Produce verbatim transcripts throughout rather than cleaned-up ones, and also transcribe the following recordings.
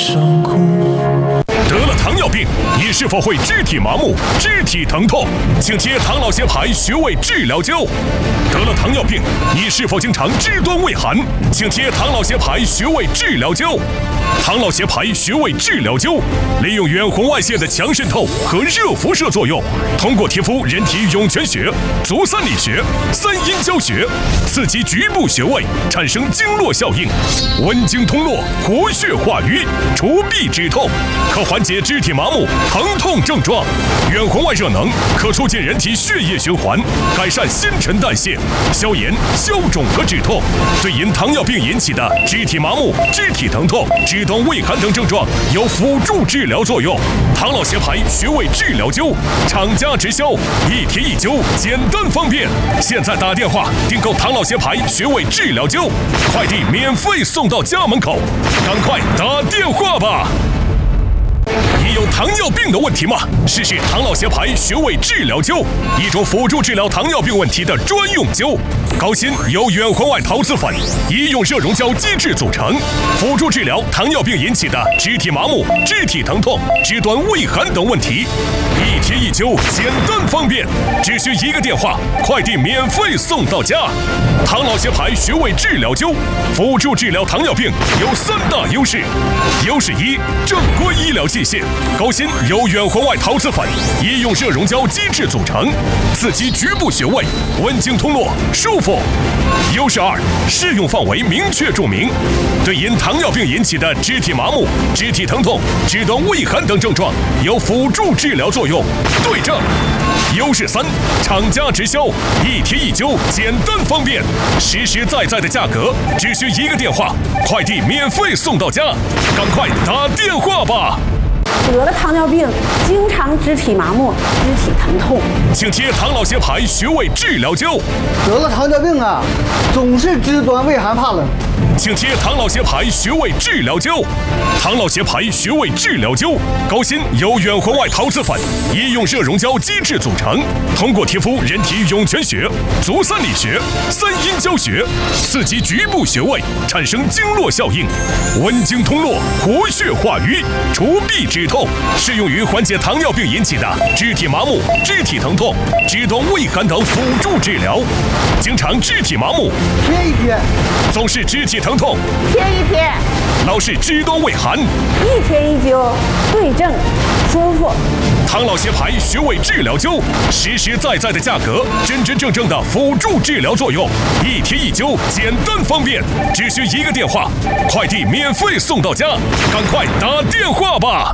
伤口。 得了糖尿病，你是否会肢体麻木、肢体疼痛？请贴唐老协牌穴位治疗灸。得了糖尿病，你是否经常肢端畏寒？请贴唐老协牌穴位治疗灸。唐老协牌穴位治疗灸利用远红外线的强渗透和热辐射作用，通过贴敷人体涌泉穴、足三里穴、三阴交穴，刺激局部穴位，产生经络效应，温经通络，活血化瘀，除痹止痛，可缓解肢体麻木、疼痛症状。远红外热能可促进人体血液循环，改善新陈代谢，消炎、消肿和止痛。对因糖尿病引起的肢体麻木、肢体疼痛、肢端畏寒等症状有辅助治疗作用。唐老协牌穴位治疗灸，厂家直销，一贴一灸，简单方便。现在打电话订购唐老协牌穴位治疗灸，快递免费送到家门口，赶快打电话吧！你有糖尿病的问题吗？试试唐老协牌穴位治疗灸，一种辅助治疗糖尿病问题的专用灸。高锌由远红外陶瓷粉、医用热溶胶基质组成，辅助治疗糖尿病引起的肢体麻木、肢体疼痛、肢端畏寒等问题。一贴一灸，简单方便，只需一个电话，快递免费送到家。唐老协牌穴位治疗灸，辅助治疗糖尿病有三大优势：优势一，正规医疗器械，高锌由远红外陶瓷粉、医用热溶胶基质组成，刺激局部穴位，温经通络，舒服。优势二，适用范围明确注明，对因糖尿病引起的肢体麻木、肢体疼痛、肢端畏寒等症状有辅助治疗作用，对症。优势三，厂家直销，一贴一灸，简单方便，实实在在的价格，只需一个电话，快递免费送到家，赶快打电话吧！ 得了糖尿病，经常肢体麻木、肢体疼痛， 请贴唐老协牌穴位治疗灸。 得了糖尿病啊，总是肢端畏寒怕冷， 请贴唐老协牌穴位治疗灸。唐老协牌穴位治疗灸，高锌由远红外陶瓷粉、医用热溶胶基质组成，通过贴敷人体涌泉穴、足三里穴、三阴交穴，刺激局部穴位，产生经络效应，温经通络，活血化瘀，除痹止痛，适用于缓解糖尿病引起的肢体麻木、肢体疼痛、肢端畏寒等辅助治疗。经常肢体麻木， 贴一贴； 总是肢体疼痛， 贴一贴； 老是肢端畏寒， 一贴一灸，对症，舒服。 唐老协牌穴位治疗灸，实实在在的价格，真真正正的辅助治疗作用，一贴一灸，简单方便，只需一个电话，快递免费送到家，赶快打电话吧！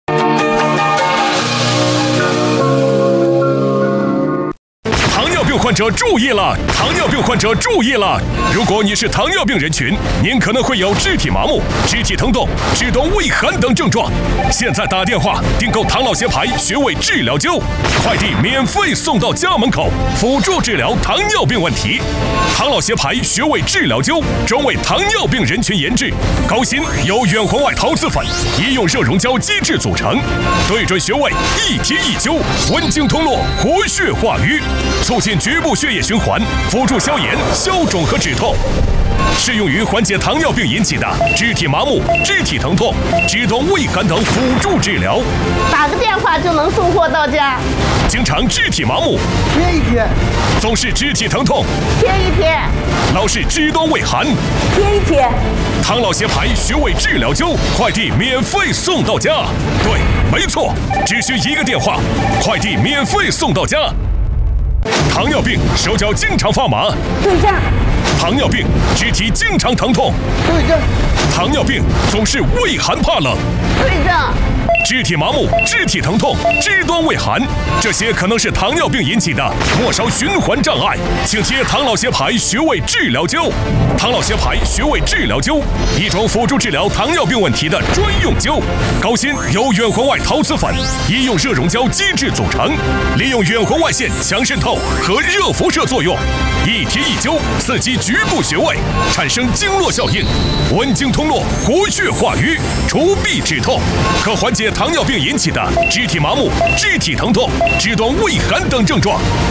糖尿病患者注意了！糖尿病患者注意了！如果你是糖尿病人群，您可能会有肢体麻木、肢体疼痛、肢端畏寒等症状。现在打电话订购唐老协牌穴位治疗灸，快递免费送到家门口，辅助治疗糖尿病问题。唐老协牌穴位治疗灸专为糖尿病人群研制，高锌由远红外陶瓷粉、医用热溶胶基质组成，对准穴位一贴一灸，温经通络，活血化瘀，促进局部血液循环，辅助消炎、消肿和止痛，适用于缓解糖尿病引起的肢体麻木、肢体疼痛、肢端畏寒等辅助治疗。 打个电话就能送货到家。 经常肢体麻木， 贴一贴； 总是肢体疼痛， 贴一贴； 老是肢端畏寒， 贴一贴。 唐老协牌穴位治疗灸，快递免费送到家。对，没错，只需一个电话，快递免费送到家。糖尿病手脚经常发麻， 对症。 糖尿病肢体经常疼痛， 对症。 糖尿病总是畏寒怕冷， 对症。 肢体麻木、肢体疼痛、肢端畏寒，这些可能是糖尿病引起的末梢循环障碍，请贴唐老协牌穴位治疗灸。唐老协牌穴位治疗灸，一种辅助治疗糖尿病问题的专用灸，高锌由远红外陶瓷粉、医用热溶胶基质组成，利用远红外线强渗透和热辐射作用，一贴一灸，刺激局部穴位，产生经络效应，温经通络，活血化瘀，除痹止痛，可缓解糖尿病引起的肢体麻木、肢体疼痛、肢端畏寒等症状。